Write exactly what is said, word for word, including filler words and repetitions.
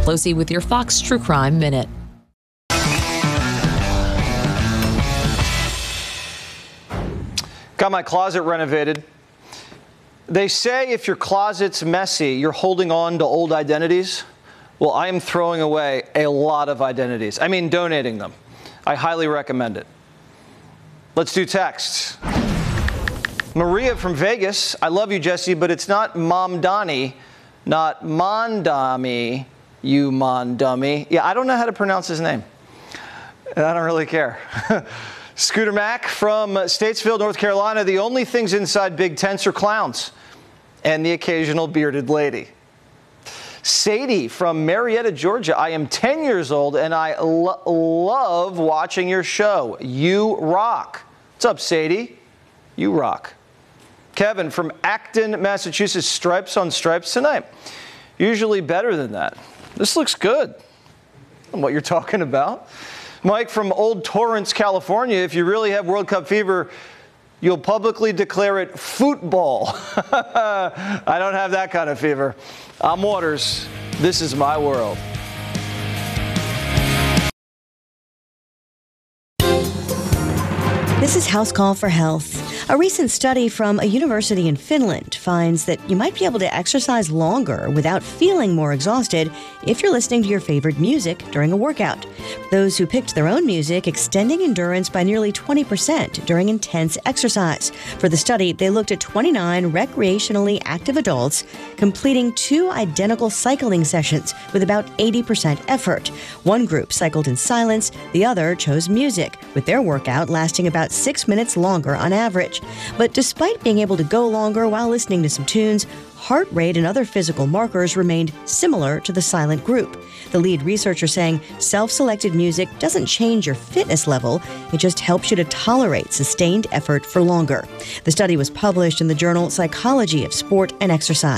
Pelosi with your Fox True Crime Minute. Got my closet renovated. They say if your closet's messy, you're holding on to old identities. Well, I am throwing away a lot of identities. I mean, donating them. I highly recommend it. Let's do texts. Maria from Vegas. I love you, Jesse, but it's not Mom Donnie, not Mondami, you Mon Dummy. Yeah, I don't know how to pronounce his name. And I don't really care. Scooter Mac from Statesville, North Carolina. The only things inside big tents are clowns and the occasional bearded lady. Sadie from Marietta, Georgia. I am ten years old and I lo- love watching your show. You rock. What's up, Sadie? You rock. Kevin from Acton, Massachusetts. Stripes on stripes tonight. Usually better than that. This looks good. I don't know what you're talking about. Mike from Old Torrance, California. If you really have World Cup fever, you'll publicly declare it football. I don't have that kind of fever. I'm Waters. This is my world. This is House Call for Health. A recent study from a university in Finland finds that you might be able to exercise longer without feeling more exhausted if you're listening to your favorite music during a workout. Those who picked their own music extending endurance by nearly twenty percent during intense exercise. For the study, they looked at twenty-nine recreationally active adults completing two identical cycling sessions with about eighty percent effort. One group cycled in silence, the other chose music, with their workout lasting about six minutes longer on average. But despite being able to go longer while listening to some tunes, heart rate and other physical markers remained similar to the silent group. The lead researcher saying self-selected music doesn't change your fitness level, it just helps you to tolerate sustained effort for longer. The study was published in the journal Psychology of Sport and Exercise.